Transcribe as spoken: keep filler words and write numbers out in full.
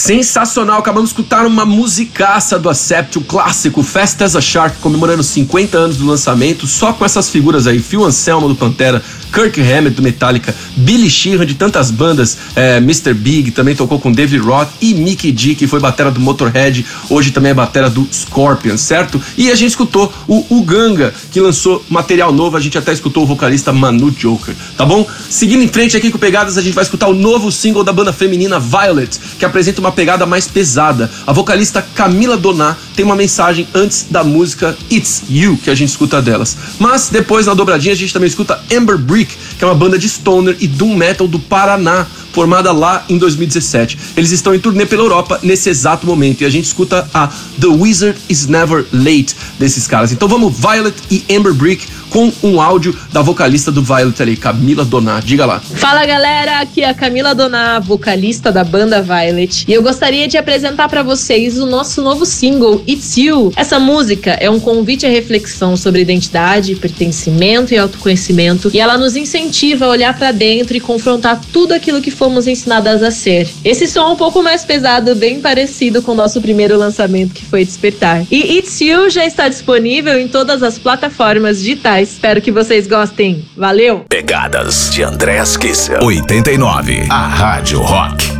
Sensacional, acabamos de escutar uma musicaça do Accept, o clássico Fast as a Shark, comemorando cinquenta anos do lançamento, só com essas figuras aí, Phil Anselmo do Pantera, Kirk Hammett do Metallica, Billy Sheehan de tantas bandas, é, mister Big também tocou com David Roth e Mikkey Dee, que foi batera do Motorhead, hoje também é batera do Scorpions, certo? E a gente escutou o Uganga, que lançou material novo, a gente até escutou o vocalista Manu Joker, tá bom? Seguindo em frente aqui com Pegadas, a gente vai escutar o novo single da banda feminina Violet, que apresenta uma pegada mais pesada. A vocalista Camila Doná tem uma mensagem antes da música It's You, que a gente escuta delas. Mas depois, na dobradinha, a gente também escuta Amber Brick, que é uma banda de stoner e doom metal do Paraná, formada lá em dois mil e dezessete. Eles estão em turnê pela Europa nesse exato momento e a gente escuta a The Wizard Is Never Late desses caras. Então vamos, Violet e Amber Brick, com um áudio da vocalista do Violet ali, Camila Doná. Diga lá. Fala galera, aqui é a Camila Doná, vocalista da banda Violet, e eu gostaria de apresentar pra vocês o nosso novo single, It's You. Essa música é um convite à reflexão sobre identidade, pertencimento e autoconhecimento, e ela nos incentiva a olhar pra dentro e confrontar tudo aquilo que fomos ensinadas a ser. Esse som é um pouco mais pesado, bem parecido com o nosso primeiro lançamento, que foi Despertar. E It's You já está disponível em todas as plataformas digitais. Espero que vocês gostem. Valeu! Pegadas de André Kisser. oitenta e nove. A Rádio Rock.